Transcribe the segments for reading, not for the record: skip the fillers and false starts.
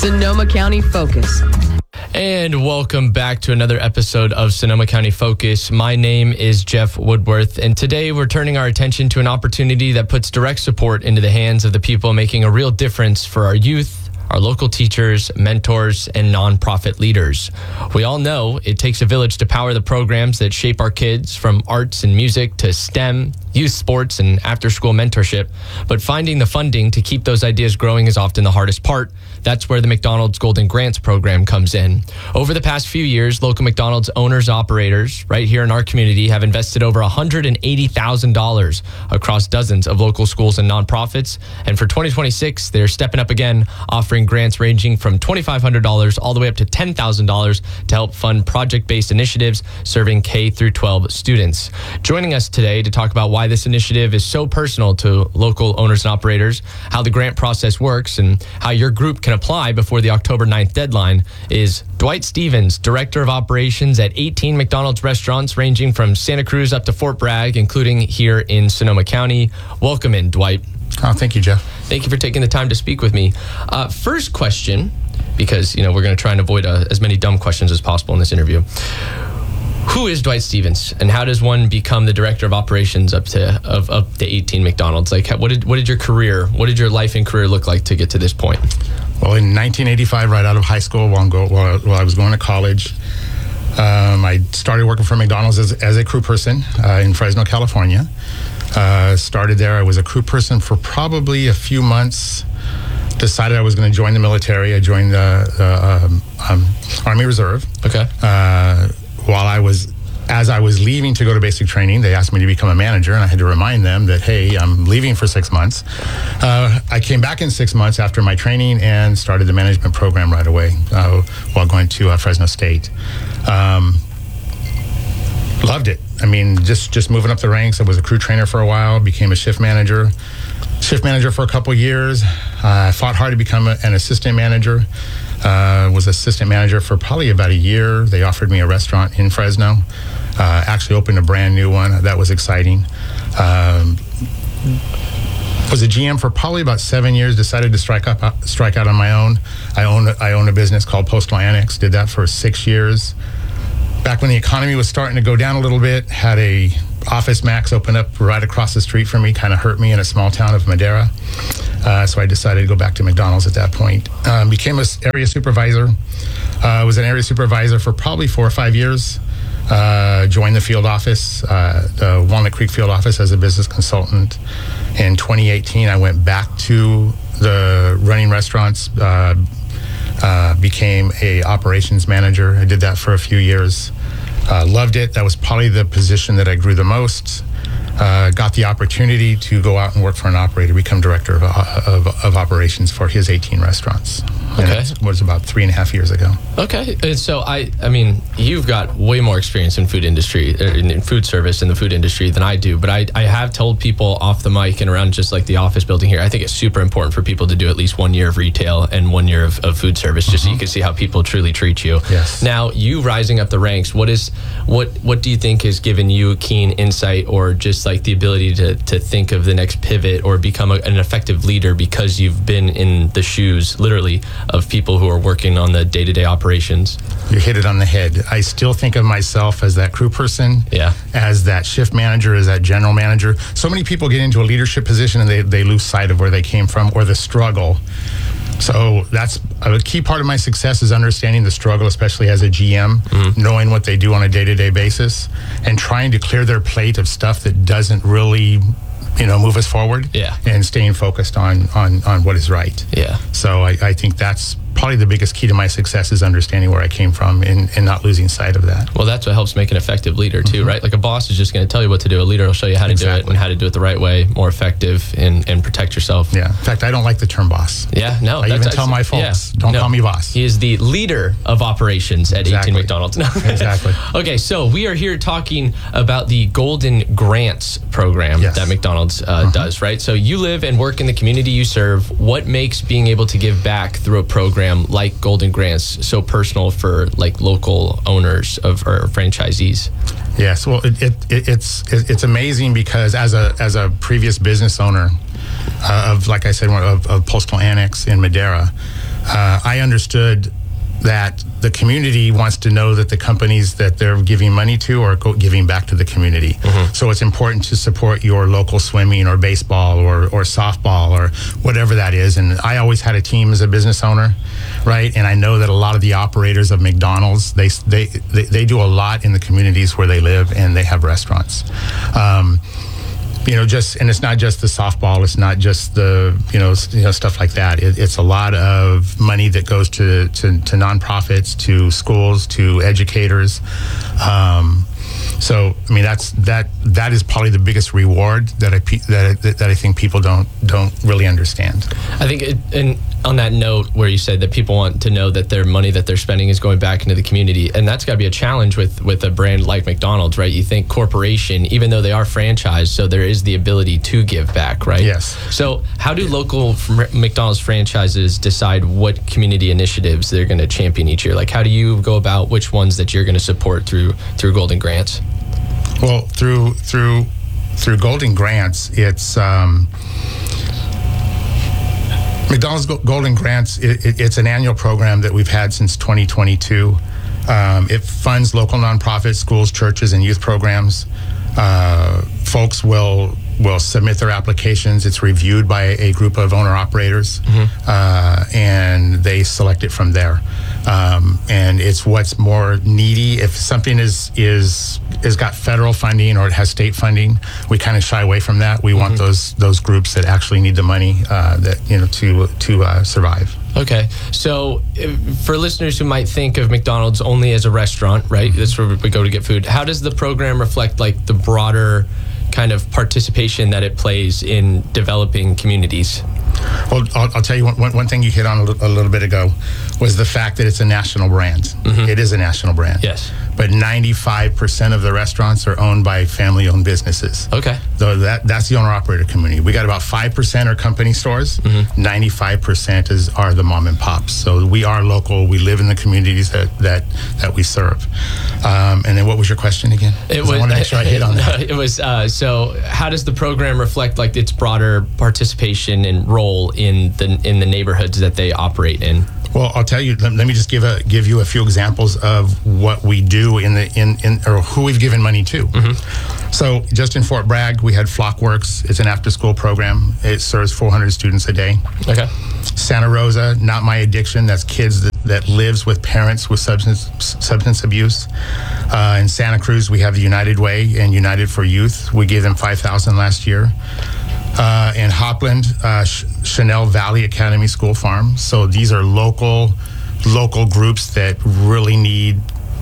Sonoma County Focus. And welcome back to another episode of Sonoma County Focus. My name is Jeff Woodworth, and today we're turning our attention to an opportunity that puts direct support into the hands of the people making a real difference for our youth, our local teachers, mentors, and nonprofit leaders. We all know it takes a village to power the programs that shape our kids, from arts and music to STEM, youth sports, and after-school mentorship. But finding the funding to keep those ideas growing is often the hardest part. That's where the McDonald's Golden Grants program comes in. Over the past few years, local McDonald's owners and operators right here in our community have invested over $180,000 across dozens of local schools and nonprofits. And for 2026, they're stepping up again, offering grants ranging from $2,500 all the way up to $10,000 to help fund project-based initiatives serving K through 12 students. Joining us today to talk about why this initiative is so personal to local owners and operators, how the grant process works, and how your group can apply before the October 9th deadline is Dwight Stevens, Director of Operations at 18 McDonald's restaurants ranging from Santa Cruz up to Fort Bragg, including here in Sonoma County. Welcome in, Dwight. Oh, thank you, Jeff. Thank you for taking the time to speak with me. First question, because we're going to try and avoid as many dumb questions as possible in this interview. Who is Dwight Stevens, and how does one become the director of operations up to 18 McDonald's? Like, what did your life and career look like to get to this point? Well, in 1985, right out of high school, while I was going to college, I started working for McDonald's as a crew person in Fresno, California. Started there. I was a crew person for probably a few months. Decided I was going to join the military. I joined the Army Reserve. Okay. As I was leaving to go to basic training, they asked me to become a manager, and I had to remind them that, hey, I'm leaving for 6 months. I came back in 6 months after my training and started the management program right away while going to Fresno State. Loved it. I mean, just moving up the ranks. I was a crew trainer for a while, became a shift manager for a couple years. I fought hard to become an assistant manager. Was assistant manager for probably about a year. They offered me a restaurant in Fresno. Actually opened a brand new one. That was exciting. Was a GM for probably about 7 years. Decided to strike out on my own. I own a business called Postal Annex. Did that for 6 years. Back when the economy was starting to go down a little bit, had a Office Max open up right across the street from me. Kind of hurt me in a small town of Madera. So I decided to go back to McDonald's at that point. Became an area supervisor. Was an area supervisor for probably 4 or 5 years. Joined the field office, the Walnut Creek field office, as a business consultant. In 2018, I went back to the running restaurants, became a operations manager. I did that for a few years. Loved it. That was probably the position that I grew the most. Got the opportunity to go out and work for an operator, become director of operations for his 18 restaurants. Okay. And that was about 3.5 years ago. Okay. And so I mean, you've got way more experience in food industry, in food service in the food industry than I do. But I have told people off the mic and around just like the office building here, I think it's super important for people to do at least 1 year of retail and 1 year of food service, just so you can see how people truly treat you. Yes. Now, you rising up the ranks, what do you think has given you keen insight, or just like the ability to think of the next pivot or become an effective leader, because you've been in the shoes, literally, of people who are working on the day-to-day operations? You hit it on the head. I still think of myself as that crew person, as that shift manager, as that general manager. So many people get into a leadership position and they lose sight of where they came from or the struggle. So that's a key part of my success, is understanding the struggle, especially as a GM, knowing what they do on a day-to-day basis and trying to clear their plate of stuff that doesn't really, move us forward. And staying focused on what is right. So I think that's probably the biggest key to my success, is understanding where I came from and not losing sight of that. Well, that's what helps make an effective leader too, right? Like a boss is just going to tell you what to do. A leader will show you how to do it and how to do it the right way, more effective, and protect yourself. In fact, I don't like the term boss. I even tell my folks, don't call me boss. He is the leader of operations at 18 McDonald's. Exactly. Okay, so we are here talking about the Golden Grants program that McDonald's does, right? So you live and work in the community you serve. What makes being able to give back through a program like Golden Grants so personal for like local owners or franchisees? Yes, well, it's amazing, because as a previous business owner of, like I said, of Postal Annex in Madera, I understood that the community wants to know that the companies that they're giving money to are giving back to the community. So it's important to support your local swimming or baseball or softball or whatever that is. And I always had a team as a business owner, right? And I know that a lot of the operators of McDonald's, they do a lot in the communities where they live, and they have restaurants. And it's not just the softball, it's not just the, stuff like that. It's a lot of money that goes to nonprofits, to schools, to educators. So, I mean, that is probably the biggest reward that I think people don't really understand. I think, and on that note where you said that people want to know that their money that they're spending is going back into the community, and that's got to be a challenge with a brand like McDonald's, right? You think corporation, even though they are franchised, so there is the ability to give back, right? Yes. So how do local McDonald's franchises decide what community initiatives they're going to champion each year? Like, how do you go about which ones that you're going to support through Golden Grants? Well, through Golden Grants, it's McDonald's Golden Grants. It's an annual program that we've had since 2022. It funds local nonprofits, schools, churches, and youth programs. Folks will submit their applications. It's reviewed by a group of owner-operators, and they select it from there. And it's what's more needy. If something is got federal funding or it has state funding, we kind of shy away from that. We want those groups that actually need the money to survive. Okay, so for listeners who might think of McDonald's only as a restaurant, right? That's where we go to get food. How does the program reflect like the broader kind of participation that it plays in developing communities? Well, I'll tell you one thing you hit on a little bit ago was the fact that it's a national brand. It is a national brand. Yes. But 95% of the restaurants are owned by family-owned businesses. Okay. So that's the owner-operator community. We got about 5% are company stores. 95% are the mom and pops. So we are local. We live in the communities that we serve. And then what was your question again? I want to make sure I hit on that. It was so how does the program reflect like its broader participation and role in the neighborhoods that they operate in? Well, I'll tell you. Let me just give you a few examples of what we do or who we've given money to. So, just in Fort Bragg, we had Flockworks. It's an after-school program. It serves 400 students a day. Okay. Santa Rosa, Not My Addiction. That's kids that lives with parents with substance abuse. In Santa Cruz, we have the United Way and United for Youth. We gave them $5,000 last year. In Hopland, Chanel Valley Academy School Farm. So these are local groups that really need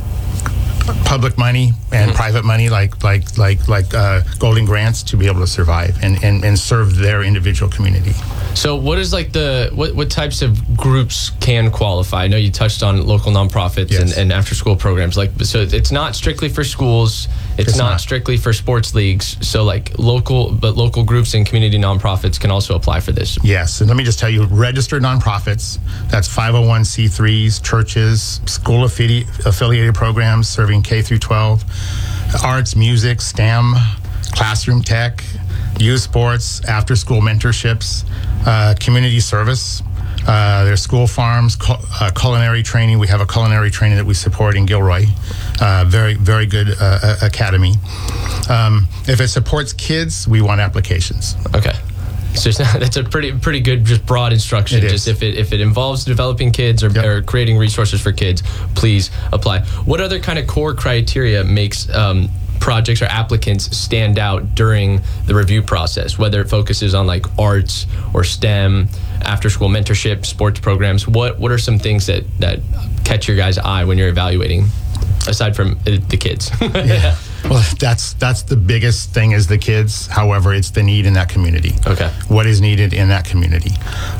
public money and private money like Golden Grants to be able to survive and serve their individual community. So what is like what types of groups can qualify? I know you touched on local nonprofits. Yes. and after school programs. So it's not strictly for schools. It's not strictly for sports leagues. So like local groups and community nonprofits can also apply for this. Yes. And let me just tell you, registered nonprofits, that's 501c3s, churches, school affiliated programs serving K through 12, arts, music, STEM, classroom tech, youth sports, after school mentorships, community service. There's school farms, culinary training. We have a culinary training that we support in Gilroy. Very, very good academy. If it supports kids, we want applications. Okay. So that's a pretty good, just broad instruction. Just if it involves developing kids or creating resources for kids, please apply. What other kind of core criteria makes projects or applicants stand out during the review process, whether it focuses on like arts or STEM, after school mentorship, sports programs? What are some things that catch your guys' eye when you're evaluating, aside from the kids? Yeah. Well, that's the biggest thing is the kids. However, it's the need in that community. Okay. What is needed in that community?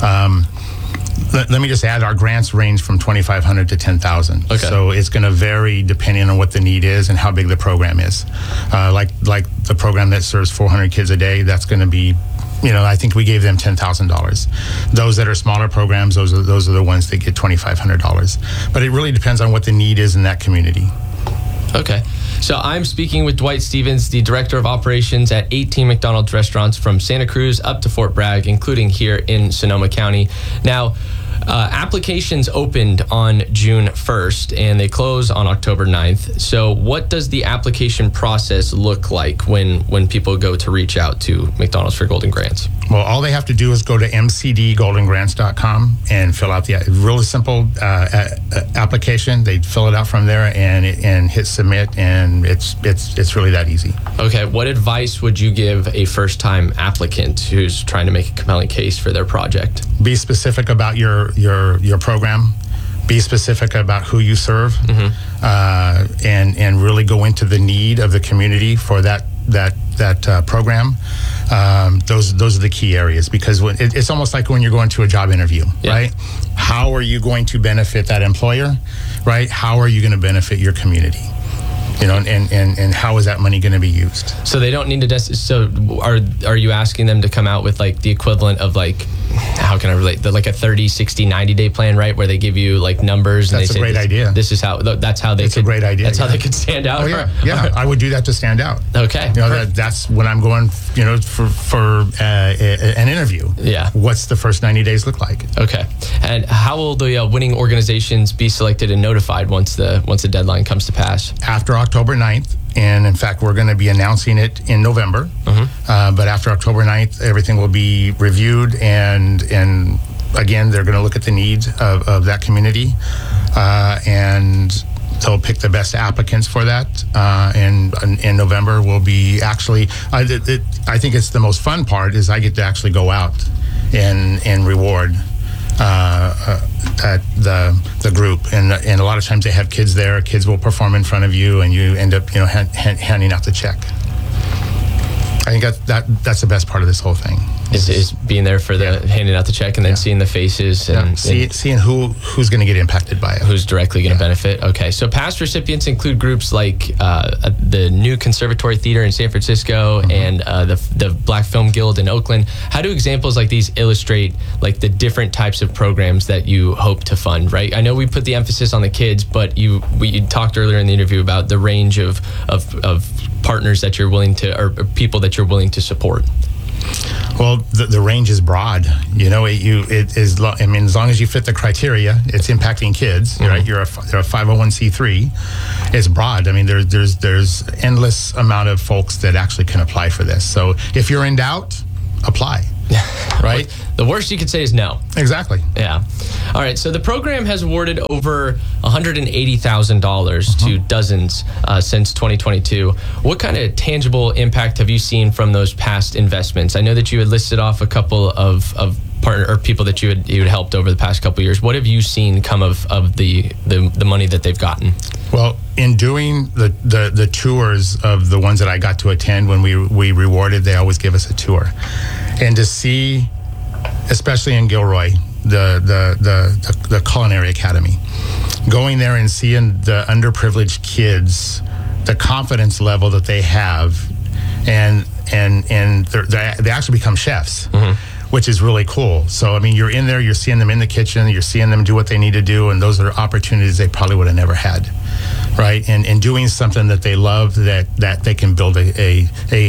Let me just add, our grants range from $2,500 to $10,000. Okay. So it's going to vary depending on what the need is and how big the program is. Like the program that serves 400 kids a day, that's going to be, I think we gave them $10,000. Those that are smaller programs, those are the ones that get $2,500. But it really depends on what the need is in that community. Okay. So I'm speaking with Dwight Stevens, the Director of Operations at 18 McDonald's restaurants from Santa Cruz up to Fort Bragg, including here in Sonoma County. Now, Applications opened on June 1st and they close on October 9th. So what does the application process look like when people go to reach out to McDonald's for Golden Grants? Well, all they have to do is go to mcdgoldengrants.com and fill out the really simple application. They fill it out from there and hit submit, and it's really that easy. Okay, what advice would you give a first-time applicant who's trying to make a compelling case for their project? Be specific about your program. Be specific about who you serve, and really go into the need of the community for that program. Those are the key areas, because it's almost like when you're going to a job interview, right? How are you going to benefit that employer, right? How are you going to benefit your community? You know, and how is that money going to be used? So they don't need to. So are you asking them to come out with like the equivalent of like, how can I relate? Like a 30, 60, 90-day plan, right? Where they give you like numbers. That's and they a great idea. This is how. That's how they. It's a great idea. That's how they could stand out. Oh yeah. I would do that to stand out. Okay. You know, that's when I'm going. You know, for an interview. Yeah. What's the first 90 days look like? Okay. And how will the winning organizations be selected and notified once the deadline comes to pass? After October 9th, and in fact, we're going to be announcing it in November. But after October 9th, everything will be reviewed, and again, they're going to look at the needs of that community, and they'll pick the best applicants for that. And in November, we'll be actually. I think it's the most fun part is I get to actually go out and reward at the group, and a lot of times they have kids there. Kids will perform in front of you, and you end up handing out the check. I think that's the best part of this whole thing. Is being there for the handing out the check and then seeing the faces and seeing who's going to get impacted by it, who's directly going to benefit. Okay, so past recipients include groups like the New Conservatory Theater in San Francisco and the Black Film Guild in Oakland. How do examples like these illustrate like the different types of programs that you hope to fund? Right, I know we put the emphasis on the kids, but you talked earlier in the interview about the range of partners that you're willing to, or people that you're willing to support. Well, the range is broad. You know, it is. I mean, as long as you fit the criteria, it's impacting kids. Right? You're a 501c3. It's broad. I mean, there's endless amount of folks that actually can apply for this. So if you're in doubt, apply. Right? The worst you could say is no. Exactly. Yeah. All right. So the program has awarded over $180,000 to dozens since 2022. What kind of tangible impact have you seen from those past investments? I know that you had listed off a couple of partner or people that you had helped over the past couple of years. What have you seen come of the money that they've gotten? Well, in doing the tours of the ones that I got to attend when we rewarded, they always give us a tour. And to see, especially in Gilroy, the Culinary Academy, going there and seeing the underprivileged kids, the confidence level that they have, and they actually become chefs. Which is really cool. So, I mean, you're in there, you're seeing them in the kitchen, you're seeing them do what they need to do, and those are opportunities they probably would have never had, right? And doing something that they love that they can build a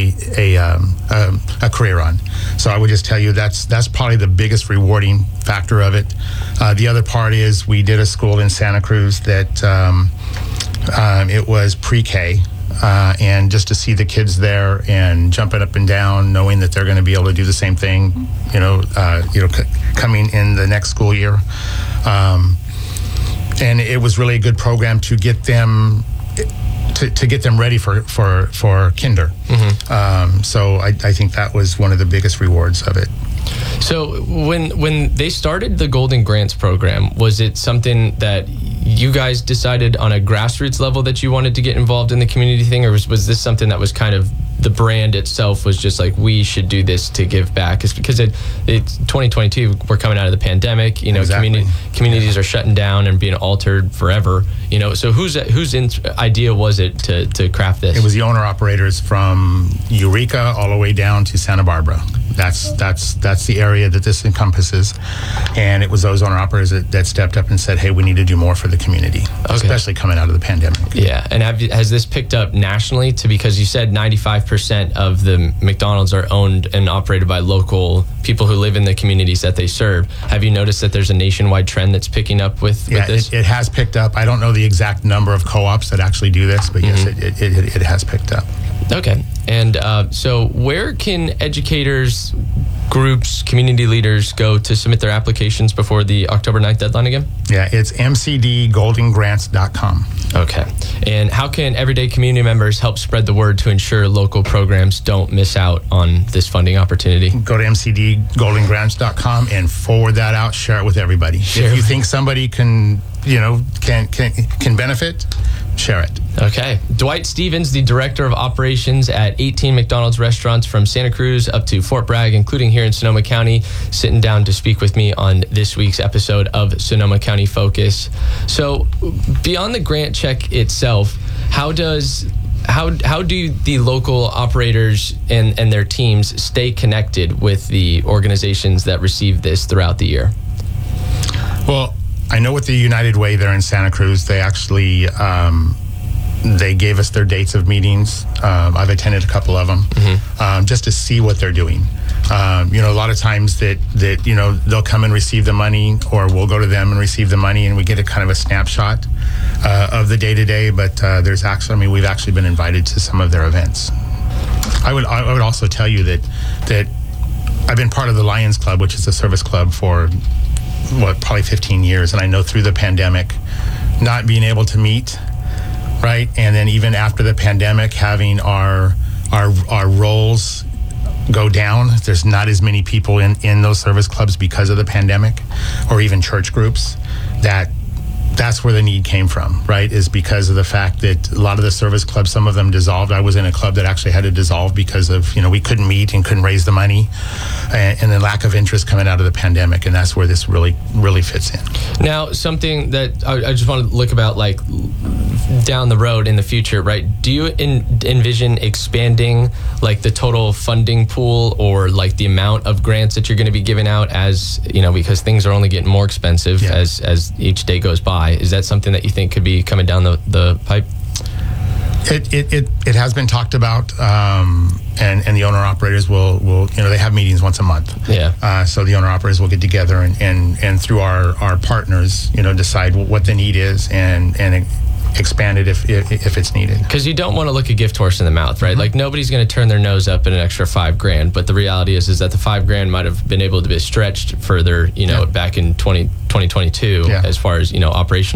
career on. So I would just tell you that's probably the biggest rewarding factor of it. The other part is we did a school in Santa Cruz that it was pre-K. And just to see the kids there and jumping up and down, knowing that they're going to be able to do the same thing, coming in the next school year, and it was really a good program to get them to get them ready for kinder. So I think that was one of the biggest rewards of it. So when they started the Golden Grants program, was it something that you guys decided on a grassroots level that you wanted to get involved in the community thing, or was this something that was kind of the brand itself was just like, we should do this to give back? It's because it's 2022, we're coming out of the pandemic, Exactly. communities are shutting down and being altered forever, so whose idea was it to craft this? It was the owner operators from Eureka all the way down to Santa Barbara. That's the area that this encompasses. And it was those owner-operators that stepped up and said, hey, we need to do more for the community, especially coming out of the pandemic. Yeah, and has this picked up nationally because you said 95% of the McDonald's are owned and operated by local people who live in the communities that they serve. Have you noticed that there's a nationwide trend that's picking up with this? It has picked up. I don't know the exact number of co-ops that actually do this, but yes, it has picked up. Okay. And so where can educators, groups, community leaders go to submit their applications before the October 9th deadline again? Yeah, it's mcdgoldengrants.com. Okay. And how can everyday community members help spread the word to ensure local programs don't miss out on this funding opportunity? Go to mcdgoldengrants.com and forward that out, share it with everybody. If you think somebody can benefit, share it. Okay. Dwight Stevens, the Director of Operations at 18 McDonald's restaurants from Santa Cruz up to Fort Bragg, including here in Sonoma County, sitting down to speak with me on this week's episode of Sonoma County Focus. So beyond the grant check itself, how do the local operators and their teams stay connected with the organizations that receive this throughout the year? Well, I know with the United Way there in Santa Cruz, they actually they gave us their dates of meetings. I've attended a couple of them just to see what they're doing. A lot of times that they'll come and receive the money, or we'll go to them and receive the money, and we get a kind of a snapshot of the day to day. But we've actually been invited to some of their events. I would also tell you that I've been part of the Lions Club, which is a service club for probably 15 years, and I know through the pandemic, not being able to meet, right, and then even after the pandemic, having our roles go down. There's not as many people in those service clubs because of the pandemic, or even church groups. That's where the need came from, right, is because of the fact that a lot of the service clubs, some of them dissolved. I was in a club that actually had to dissolve because of, we couldn't meet and couldn't raise the money, and the lack of interest coming out of the pandemic, and that's where this really, really fits in. Now, something that I just want to look about, like, down the road in the future, right? Do you envision expanding, like, the total funding pool, or, like, the amount of grants that you're going to be giving out as, because things are only getting more expensive as each day goes by? Is that something that you think could be coming down the pipe? It has been talked about, and the owner operators will they have meetings once a month. Yeah. So the owner operators will get together and through our partners, decide what the need is and expand it if it's needed. Because you don't want to look a gift horse in the mouth, right? Like, nobody's going to turn their nose up at an extra $5,000, but the reality is that the $5,000 might have been able to be stretched further, back in 2022 as far as operational